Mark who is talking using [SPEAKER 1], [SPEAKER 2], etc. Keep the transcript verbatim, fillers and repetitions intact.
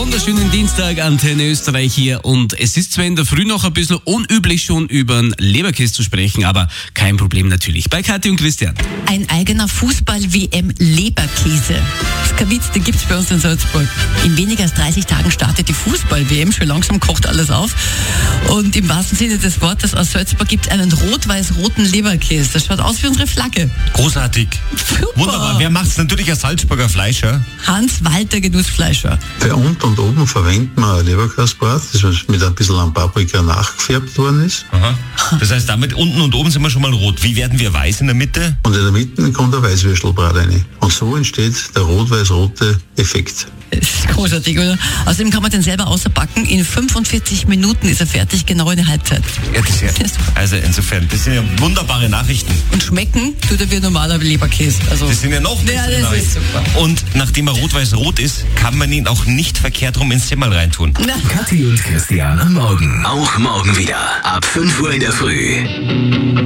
[SPEAKER 1] wunderschönen Dienstag, Antenne Österreich hier. Und es ist zwar in der Früh noch ein bisschen unüblich, schon über einen Leberkäse zu sprechen, aber kein Problem natürlich. Bei Kathi und Christian.
[SPEAKER 2] Ein eigener Fußball-W M-Leberkäse. Das ist kein Witz, den gibt's bei uns in Salzburg. In weniger als dreißig Tagen startet die Fußball-W M. Schon langsam kocht alles auf. Und im wahrsten Sinne des Wortes, aus Salzburg gibt es einen rot-weiß-roten Leberkäse. Das schaut aus wie unsere Flagge.
[SPEAKER 3] Großartig.
[SPEAKER 2] Super.
[SPEAKER 3] Wunderbar. Wer macht's? Natürlich ein Salzburger Fleischer.
[SPEAKER 2] Hans-Walter Genussfleischer.
[SPEAKER 4] Bei unten und oben verwenden wir ein Leberkäsebrat, das mit ein bisschen an Paprika nachgefärbt worden ist.
[SPEAKER 3] Aha. Das heißt, damit unten und oben sind wir schon mal rot. Wie werden wir weiß in der Mitte?
[SPEAKER 4] Und in der Mitte kommt ein Weißwürstelbrat rein. Und so entsteht der rot-weiß-rote Effekt.
[SPEAKER 2] Das ist großartig, oder? Außerdem kann man den selber außerbacken. In fünfundvierzig Minuten ist er fertig, genau eine Halbzeit.
[SPEAKER 3] Ja, das ist ja, also insofern, das sind ja wunderbare Nachrichten.
[SPEAKER 2] Und schmecken tut er wie normaler Leberkäse. Also
[SPEAKER 3] Das sind ja noch
[SPEAKER 2] ja,
[SPEAKER 3] bessere
[SPEAKER 2] das ist super.
[SPEAKER 3] Und nachdem er rot-weiß-rot ist, kann man ihn auch nicht verkehrt rum ins Zimmer reintun.
[SPEAKER 5] Kathi und Christian am Morgen. Auch morgen wieder ab fünf Uhr in der Früh.